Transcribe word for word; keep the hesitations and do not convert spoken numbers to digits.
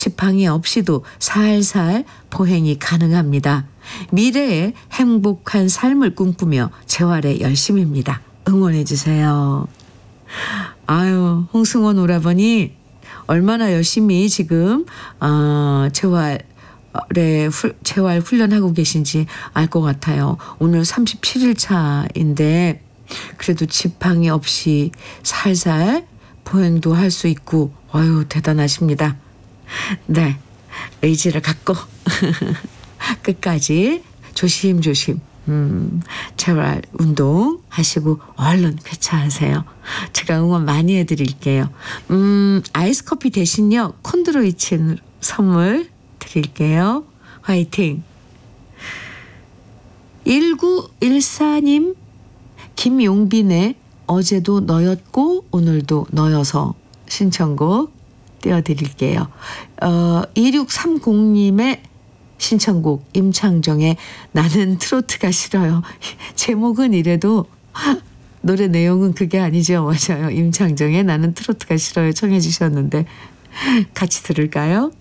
지팡이 없이도 살살 보행이 가능합니다. 미래의 행복한 삶을 꿈꾸며 재활의 열심입니다. 응원해 주세요. 아유, 홍승원 오라버니 얼마나 열심히 지금 어, 재활 에 재활 훈련하고 계신지 알 것 같아요. 오늘 삼십칠 일 차인데 그래도 지팡이 없이 살살 보행도 할 수 있고 어유 대단하십니다. 네, 의지를 갖고 끝까지 조심조심 음, 재활 운동 하시고 얼른 쾌차하세요. 제가 응원 많이 해드릴게요. 음, 아이스 커피 대신요 콘드로이친 선물 드릴게요. 화이팅. 일구일사 님 김용빈의 어제도 너였고 오늘도 너여서 신청곡 띄워드릴게요. 어, 이육삼공 님의 신청곡 임창정의 나는 트로트가 싫어요. 제목은 이래도 노래 내용은 그게 아니죠. 맞아요. 임창정의 나는 트로트가 싫어요 청해 주셨는데 같이 들을까요?